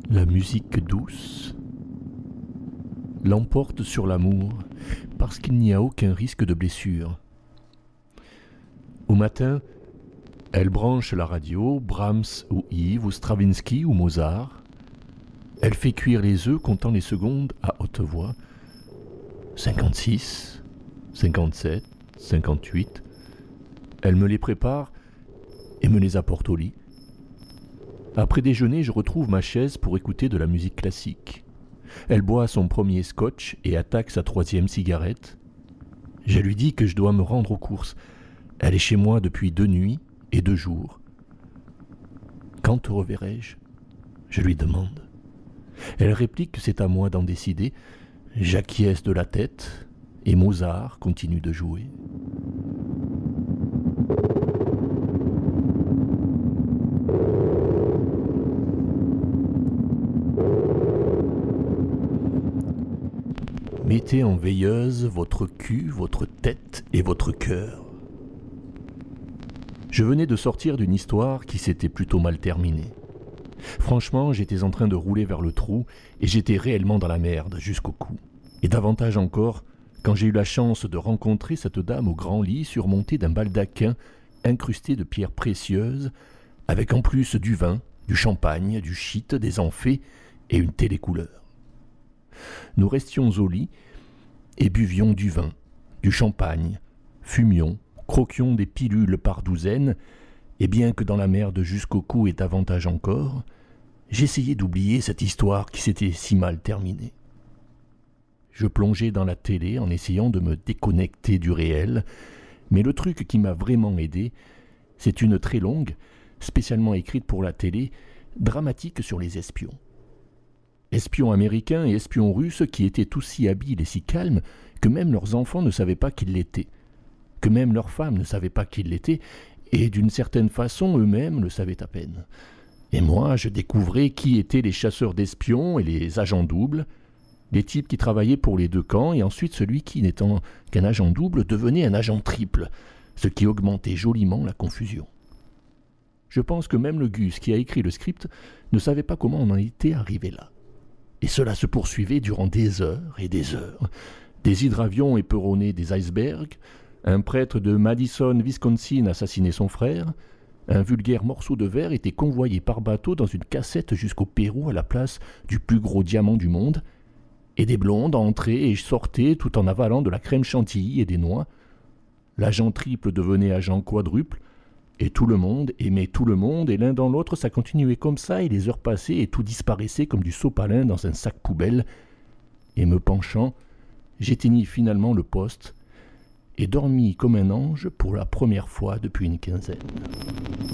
La musique douce l'emporte sur l'amour parce qu'il n'y a aucun risque de blessure. Au matin, elle branche la radio, Brahms ou Yves ou Stravinsky ou Mozart. Elle fait cuire les œufs comptant les secondes à haute voix. 56, 57, 58. Elle me les prépare et me les apporte au lit. Après déjeuner, je retrouve ma chaise pour écouter de la musique classique. Elle boit son premier scotch et attaque sa 3e cigarette. Je lui dis que je dois me rendre aux courses. Elle est chez moi depuis 2 nuits et 2 jours. Quand te reverrai-je ? Je lui demande. Elle réplique que c'est à moi d'en décider. J'acquiesce de la tête et Mozart continue de jouer. Mettez en veilleuse votre cul, votre tête et votre cœur. Je venais de sortir d'une histoire qui s'était plutôt mal terminée. Franchement, j'étais en train de rouler vers le trou et j'étais réellement dans la merde jusqu'au cou. Et davantage encore quand j'ai eu la chance de rencontrer cette dame au grand lit surmontée d'un baldaquin incrusté de pierres précieuses, avec en plus du vin, du champagne, du shit, des amphés et une télécouleur. Nous restions au lit et buvions du vin, du champagne, fumions, croquions des pilules par douzaines, et bien que dans la merde jusqu'au cou et davantage encore, j'essayais d'oublier cette histoire qui s'était si mal terminée. Je plongeais dans la télé en essayant de me déconnecter du réel, mais le truc qui m'a vraiment aidé, c'est une très longue, spécialement écrite pour la télé, dramatique sur les espions. Espions américains et espions russes qui étaient aussi habiles et si calmes que même leurs enfants ne savaient pas qu'ils l'étaient, que même leurs femmes ne savaient pas qu'ils l'étaient, et d'une certaine façon eux-mêmes le savaient à peine. Et moi, je découvrais qui étaient les chasseurs d'espions et les agents doubles, les types qui travaillaient pour les 2 camps, et ensuite celui qui, n'étant qu'un agent double, devenait un agent triple, ce qui augmentait joliment la confusion. Je pense que même le Gus qui a écrit le script ne savait pas comment on en était arrivé là. Et cela se poursuivait durant des heures et des heures. Des hydravions éperonnaient des icebergs, un prêtre de Madison, Wisconsin assassinait son frère, un vulgaire morceau de verre était convoyé par bateau dans une cassette jusqu'au Pérou à la place du plus gros diamant du monde, et des blondes entraient et sortaient tout en avalant de la crème chantilly et des noix. L'agent triple devenait agent quadruple, et tout le monde aimait tout le monde, et l'un dans l'autre, ça continuait comme ça, et les heures passaient, et tout disparaissait comme du sopalin dans un sac poubelle. Et me penchant, j'éteignis finalement le poste, et dormis comme un ange pour la première fois depuis une quinzaine.